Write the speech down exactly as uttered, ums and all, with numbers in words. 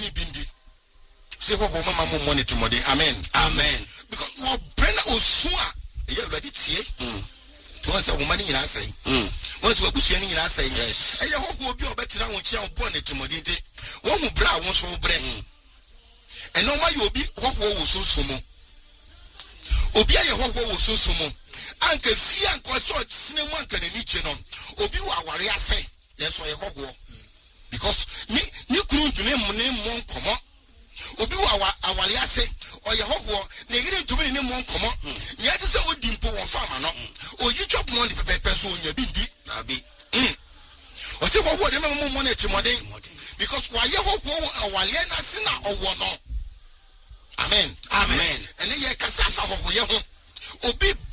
ni bindi say ho ho mama mo money to mode amen amen because wo brenda osua e ya ready tie mm to say wo mani nyina say mm won say abusua ni nyina say yes e ya ho ho obi obetira ho chia wo bo ne to mode nti wo hu bra wo so bre e no ma yo obi ho ho wo so so mo obi aye ho ho wo so so mo anka fi anka so sinemu anka ne ni che no obi wa aware ase yes o ye ho ho because ni ni kunu dune mu ne mo nkomo obi wa awale ase oye hoho na yire ntumi ne mo nkomo nya te se odi mpo won fama no oyi chop money pepe so onya bindi abi mm o se hoho de mo mo na timoden because wa ye hoho awale na se na owo no amen amen ene ye kasa fa hoho ye ho obi